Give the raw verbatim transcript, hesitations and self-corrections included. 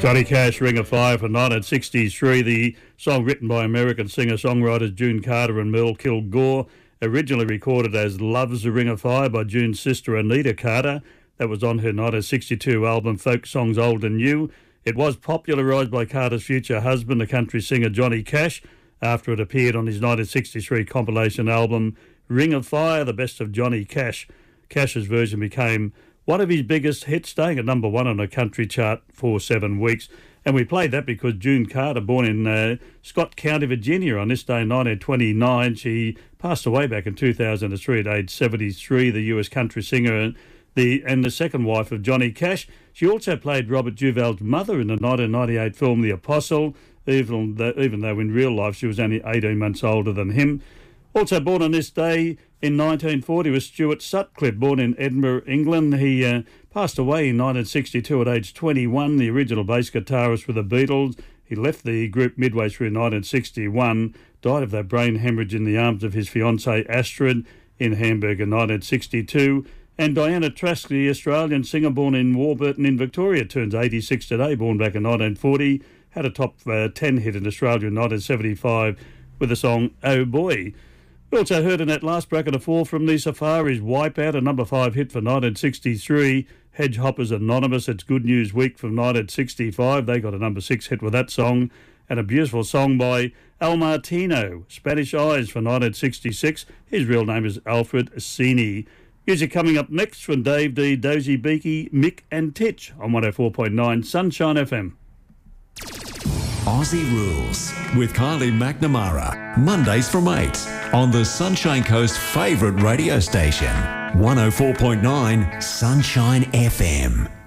Johnny Cash, Ring of Fire from nineteen sixty-three, the song written by American singer-songwriters June Carter and Merle Kilgore, originally recorded as Love's the Ring of Fire by June's sister Anita Carter. That was on her nineteen sixty-two album Folk Songs Old and New. It was popularised by Carter's future husband, the country singer Johnny Cash, after it appeared on his nineteen sixty-three compilation album Ring of Fire, The Best of Johnny Cash. Cash's version became one of his biggest hits, staying at number one on the country chart for seven weeks. And we played that because June Carter, born in uh, Scott County, Virginia, on this day in nineteen twenty-nine, she passed away back in two thousand three at age seventy-three, the U S country singer and the, and the second wife of Johnny Cash. She also played Robert Duvall's mother in the nineteen ninety-eight film The Apostle, even though, even though in real life she was only eighteen months older than him. Also born on this day in nineteen forty was Stuart Sutcliffe, born in Edinburgh, England. He uh, passed away in nineteen sixty-two at age twenty-one, the original bass guitarist for the Beatles. He left the group midway through nineteen sixty-one, died of that brain hemorrhage in the arms of his fiancée Astrid in Hamburg in nineteen sixty-two. And Diana Trask, the Australian singer born in Warburton in Victoria, turns eighty-six today, born back in nineteen forty, had a top uh, ten hit in Australia in nineteen seventy-five with the song Oh Boy. We also heard in that last bracket of four from the Safaris, Wipeout, a number five hit for nineteen sixty-three. Hedgehoppers Anonymous, It's Good News Week from nineteen sixty-five. They got a number six hit with that song. And a beautiful song by Al Martino, Spanish Eyes for nineteen sixty-six. His real name is Alfred Cini. Music coming up next from Dave D, Dozy Beaky, Mick and Titch on one oh four point nine Sunshine F M. Aussie Rules with Kylie McNamara, Mondays from eight on the Sunshine Coast's favourite radio station, one oh four point nine Sunshine F M.